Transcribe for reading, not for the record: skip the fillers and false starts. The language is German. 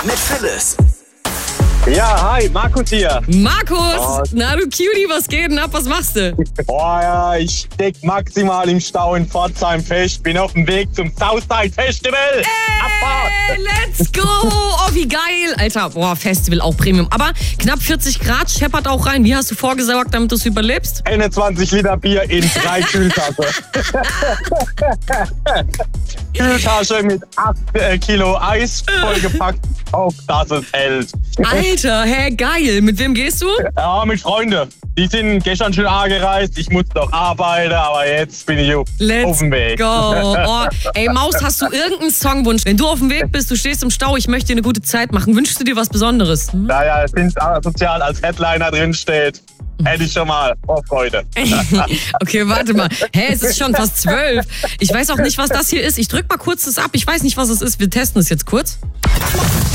mit Phyllis. Ja, hi, Markus hier. Markus, na du Cutie, was geht denn ab? Was machst du? Boah, ja, ich steck maximal im Stau in Pforzheim fest. Bin auf dem Weg zum Southside Festival. Abfahrt. Let's go! Oh, wie geil! Alter, boah, Festival auch Premium. Aber knapp 40 Grad scheppert auch rein. Wie hast du vorgesorgt, damit du es überlebst? 21 Liter Bier in 3 Kühltaschen. Kühltasche mit 8 Kilo Eis vollgepackt, auf dass es hält. Alter, hä, geil. Mit wem gehst du? Ja, mit Freunden. Die sind gestern schon angereist. Ich musste noch arbeiten, aber jetzt bin ich auf dem Weg. Go. Oh, ey, Maus, hast du irgendeinen Songwunsch? Wenn du auf dem Weg bist, du stehst im Stau, ich möchte dir eine gute Zeit machen. Wünschst du dir was Besonderes? Naja, es sind sozial als Headliner drin steht. Hätte ich schon mal. Oh, Freude. Okay, warte mal. Hä, es ist schon fast 12. Ich weiß auch nicht, was das hier ist. Ich drück mal kurz das ab. Ich weiß nicht, was es ist. Wir testen es jetzt kurz.